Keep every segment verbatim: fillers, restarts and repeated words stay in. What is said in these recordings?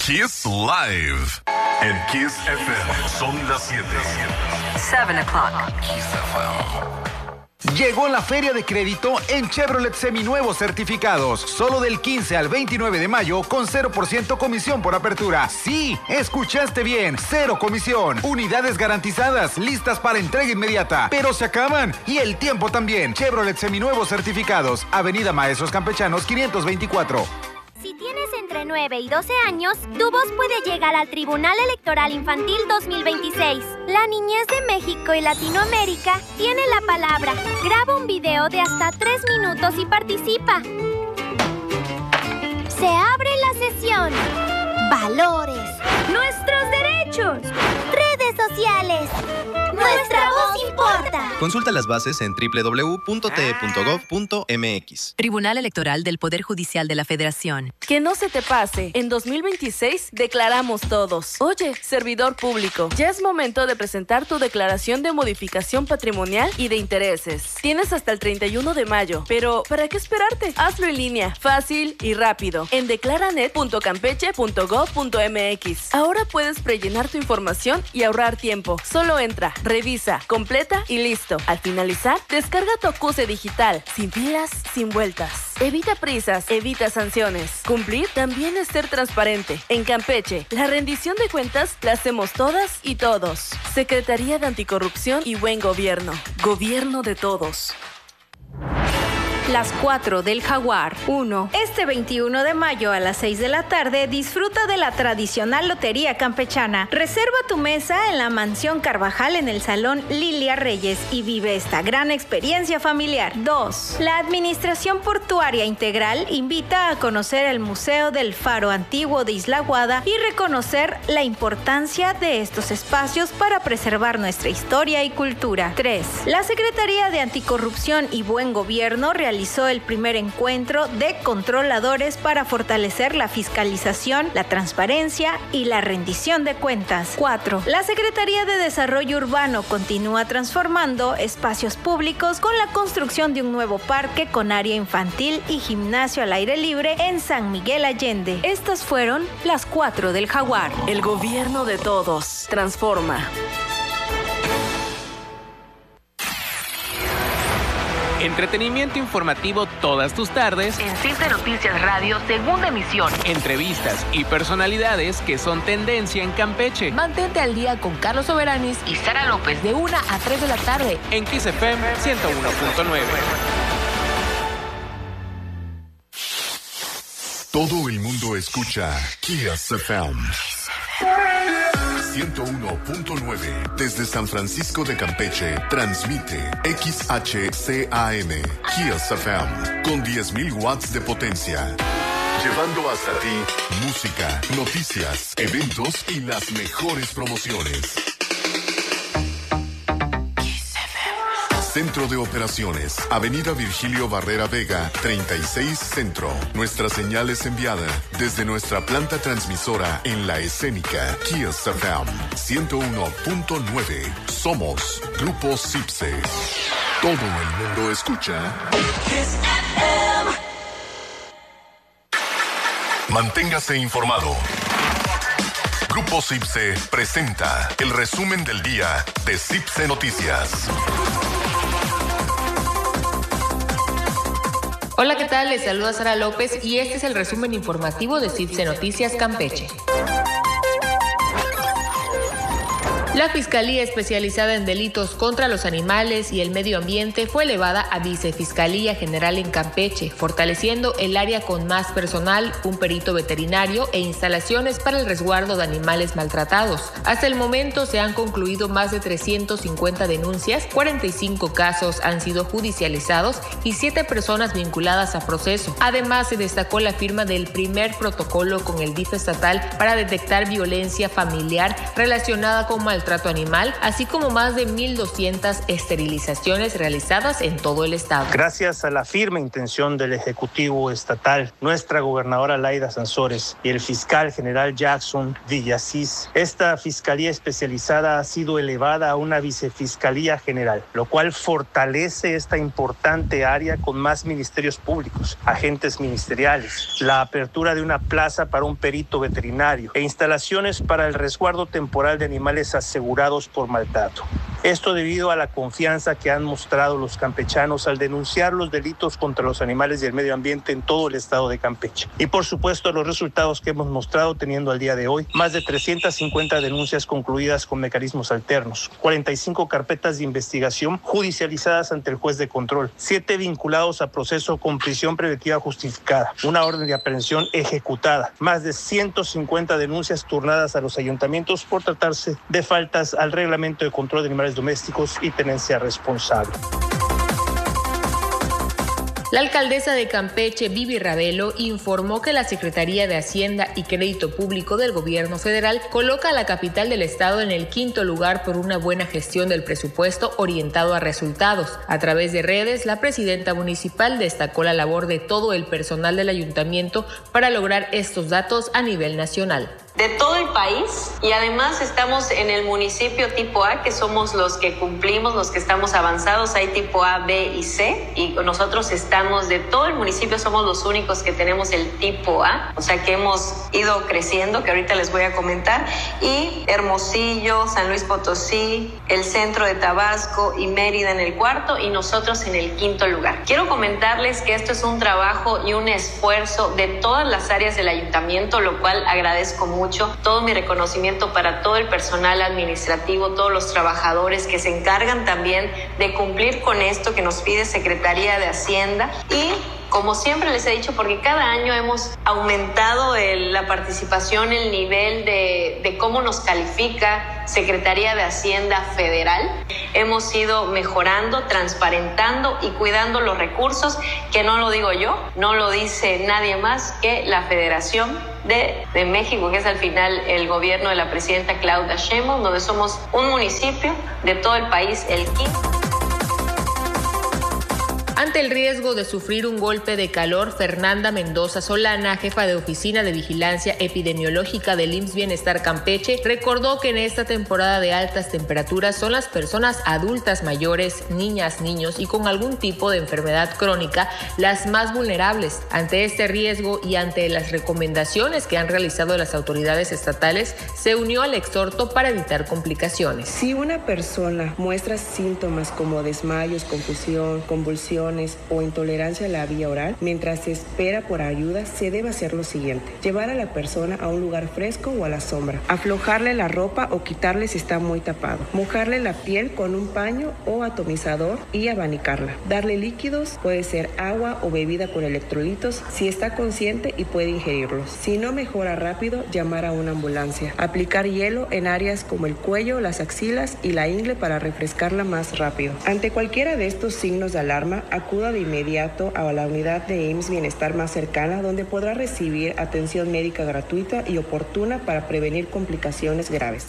Kiss Live. En Kiss F M son las siete. seven o'clock. Kiss F M. Llegó la Feria de Crédito en Chevrolet Seminuevos Certificados. Solo del quince al veintinueve de mayo con cero por ciento comisión por apertura. Sí, escuchaste bien, cero comisión. Unidades garantizadas, listas para entrega inmediata. Pero se acaban y el tiempo también. Chevrolet Seminuevos Certificados. Avenida Maestros Campechanos quinientos veinticuatro. Si tienes entre nueve y doce años, tu voz puede llegar al Tribunal Electoral Infantil dos mil veintiséis. La niñez de México y Latinoamérica tiene la palabra. Graba un video de hasta tres minutos y participa. Se abre la sesión. Valores. Nuestros derechos. Redes sociales. Nuestra voz importa. Consulta las bases en doble u doble u doble u punto t e punto gov punto m x. Tribunal Electoral del Poder Judicial de la Federación. Que no se te pase. En dos mil veintiséis declaramos todos. Oye, servidor público, ya es momento de presentar tu declaración de modificación patrimonial y de intereses. Tienes hasta el treinta y uno de mayo, pero ¿para qué esperarte? Hazlo en línea, fácil y rápido, en declaranet punto campeche punto gov punto m x. Ahora puedes prellenar tu información y ahorrar tiempo. Solo entra, revisa, completa y listo. Al finalizar, descarga tu acuse digital, sin filas, sin vueltas. Evita prisas, evita sanciones. Cumplir también es ser transparente. En Campeche, la rendición de cuentas la hacemos todas y todos. Secretaría de Anticorrupción y Buen Gobierno. Gobierno de todos. Las cuatro del Jaguar. uno. Este veintiuno de mayo a las seis de la tarde disfruta de la tradicional lotería campechana. Reserva tu mesa en la Mansión Carvajal en el Salón Lilia Reyes y vive esta gran experiencia familiar. dos. La Administración Portuaria Integral invita a conocer el Museo del Faro Antiguo de Isla Guada y reconocer la importancia de estos espacios para preservar nuestra historia y cultura. tres. La Secretaría de Anticorrupción y Buen Gobierno realiza realizó el primer encuentro de controladores para fortalecer la fiscalización, la transparencia y la rendición de cuentas. cuatro. La Secretaría de Desarrollo Urbano continúa transformando espacios públicos con la construcción de un nuevo parque con área infantil y gimnasio al aire libre en San Miguel Allende. Estas fueron las cuatro del Jaguar. El gobierno de todos. Transforma. Entretenimiento informativo todas tus tardes. En Simple Noticias Radio, segunda emisión. Entrevistas y personalidades que son tendencia en Campeche. Mantente al día con Carlos Soberanis y Sara López de una a tres de la tarde. En Kiss F M ciento uno punto nueve. Todo el mundo escucha Kiss F M. ciento uno punto nueve. Desde San Francisco de Campeche, transmite X H C A M, Kiss F M, con diez mil watts de potencia. Llevando hasta ti música, noticias, eventos y las mejores promociones. Centro de Operaciones, Avenida Virgilio Barrera Vega, treinta y seis Centro. Nuestra señal es enviada desde nuestra planta transmisora en La Escénica, Kiss F M, ciento uno punto nueve. Somos Grupo Cipse. Todo el mundo escucha Kiss F M. Manténgase informado. Grupo Cipse presenta el resumen del día de Cipse Noticias. Hola, ¿qué tal? Les saluda Sara López y este es el resumen informativo de Cipse Noticias Campeche. La Fiscalía Especializada en Delitos contra los Animales y el Medio Ambiente fue elevada a Vicefiscalía General en Campeche, fortaleciendo el área con más personal, un perito veterinario e instalaciones para el resguardo de animales maltratados. Hasta el momento se han concluido más de trescientas cincuenta denuncias, cuarenta y cinco casos han sido judicializados y siete personas vinculadas a proceso. Además, se destacó la firma del primer protocolo con el D I F estatal para detectar violencia familiar relacionada con maltrato trato animal, así como más de mil doscientas esterilizaciones realizadas en todo todo el estado. Gracias a la firme intención del Ejecutivo Estatal, nuestra gobernadora Laida Sansores y el fiscal general Jackson Villasís, esta Fiscalía Especializada ha sido elevada a una Vicefiscalía General, lo cual fortalece esta importante área con más ministerios públicos, agentes ministeriales, la apertura de una plaza para un perito veterinario e instalaciones para el resguardo temporal de animales asegurados por maltrato. Esto debido a la confianza que han mostrado los campechanos al denunciar los delitos contra los animales y el medio ambiente en todo el estado de Campeche. Y por supuesto los resultados que hemos mostrado teniendo al día de hoy más de trescientas cincuenta denuncias concluidas con mecanismos alternos, cuarenta y cinco carpetas de investigación judicializadas ante el juez de control, siete vinculados a proceso con prisión preventiva justificada, una orden de aprehensión ejecutada, más de ciento cincuenta denuncias turnadas a los ayuntamientos por tratarse de faltas al reglamento de control de animales domésticos y tenencia responsable. La alcaldesa de Campeche, Vivi Ravelo, informó que la Secretaría de Hacienda y Crédito Público del Gobierno Federal coloca a la capital del estado en el quinto lugar por una buena gestión del presupuesto orientado a resultados. A través de redes, la presidenta municipal destacó la labor de todo el personal del ayuntamiento para lograr estos datos a nivel nacional. De todo el país, y además estamos en el municipio tipo A, que somos los que cumplimos, los que estamos avanzados. Hay tipo A, B y C, y nosotros estamos de todo el municipio, somos los únicos que tenemos el tipo A, o sea que hemos ido creciendo, que ahorita les voy a comentar. Y Hermosillo, San Luis Potosí, el centro de Tabasco y Mérida en el cuarto, y nosotros en el quinto lugar. Quiero comentarles que esto es un trabajo y un esfuerzo de todas las áreas del ayuntamiento, lo cual agradezco mucho. Mucho. Todo mi reconocimiento para todo el personal administrativo, todos los trabajadores que se encargan también de cumplir con esto que nos pide Secretaría de Hacienda. Y como siempre les he dicho, porque cada año hemos aumentado el, la participación, el nivel de, de cómo nos califica Secretaría de Hacienda Federal. Hemos ido mejorando, transparentando y cuidando los recursos, que no lo digo yo, no lo dice nadie más que la Federación de, de México, que es al final el gobierno de la presidenta Claudia Sheinbaum, donde somos un municipio de todo el país, el quinto. Ante el riesgo de sufrir un golpe de calor, Fernanda Mendoza Solana, jefa de Oficina de Vigilancia Epidemiológica del I M S S Bienestar Campeche, recordó que en esta temporada de altas temperaturas son las personas adultas mayores, niñas, niños y con algún tipo de enfermedad crónica las más vulnerables. Ante este riesgo y ante las recomendaciones que han realizado las autoridades estatales, se unió al exhorto para evitar complicaciones. Si una persona muestra síntomas como desmayos, confusión, convulsión, o intolerancia a la vía oral, mientras se espera por ayuda, se debe hacer lo siguiente: llevar a la persona a un lugar fresco o a la sombra, aflojarle la ropa o quitarle si está muy tapado, mojarle la piel con un paño o atomizador y abanicarla, darle líquidos, puede ser agua o bebida con electrolitos si está consciente y puede ingerirlos. Si no mejora rápido, llamar a una ambulancia, aplicar hielo en áreas como el cuello, las axilas y la ingle para refrescarla más rápido. Ante cualquiera de estos signos de alarma, acuda de inmediato a la unidad de I M S S Bienestar más cercana, donde podrá recibir atención médica gratuita y oportuna para prevenir complicaciones graves.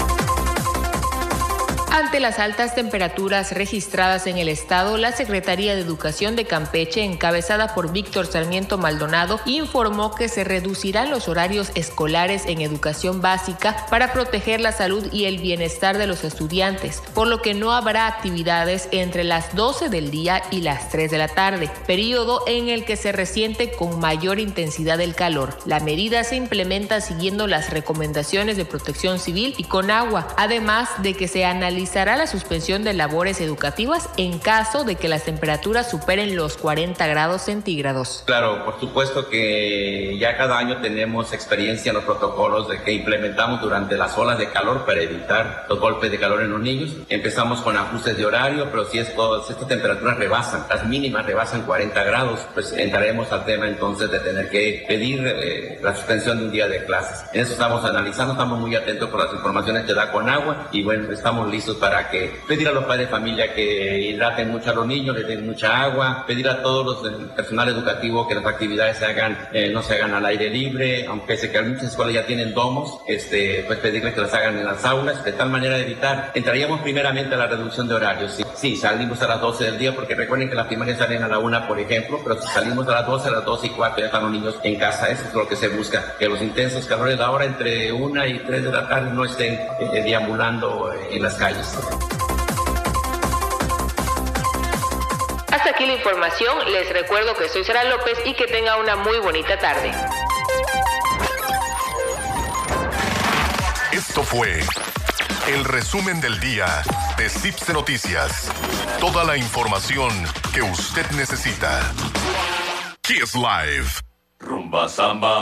Ante las altas temperaturas registradas en el estado, la Secretaría de Educación de Campeche, encabezada por Víctor Sarmiento Maldonado, informó que se reducirán los horarios escolares en educación básica para proteger la salud y el bienestar de los estudiantes, por lo que no habrá actividades entre las doce del día y las tres de la tarde, periodo en el que se resiente con mayor intensidad el calor. La medida se implementa siguiendo las recomendaciones de Protección Civil y Conagua, además de que se analizará la suspensión de labores educativas en caso de que las temperaturas superen los cuarenta grados centígrados. Claro, por supuesto que ya cada año tenemos experiencia en los protocolos de que implementamos durante las olas de calor para evitar los golpes de calor en los niños. Empezamos con ajustes de horario, pero si, esto, si estas temperaturas rebasan, las mínimas rebasan cuarenta grados, pues entraremos al tema entonces de tener que pedir eh, la suspensión de un día de clases. En eso estamos analizando, estamos muy atentos por las informaciones que da Conagua y bueno, estamos listos para que pedir a los padres de familia que hidraten mucho a los niños, les den mucha agua, pedir a todos los del personal educativo que las actividades se hagan, eh, no se hagan al aire libre, aunque sé que muchas escuelas ya tienen domos, este, pues pedirles que las hagan en las aulas, de tal manera de evitar. Entraríamos primeramente a la reducción de horarios. Si, Sí, salimos a las doce del día, porque recuerden que las primarias salen a la una, por ejemplo, pero si salimos a las doce, a las doce y cuarto ya están los niños en casa. Eso es lo que se busca, que los intensos calores de ahora entre una y tres de la tarde no estén eh, deambulando eh, en las calles. Hasta aquí la información. Les recuerdo que soy Sara López y que tenga una muy bonita tarde. Esto fue el resumen del día de Cipse Noticias. Toda la información que usted necesita. Kiss Live. Rumba Samba.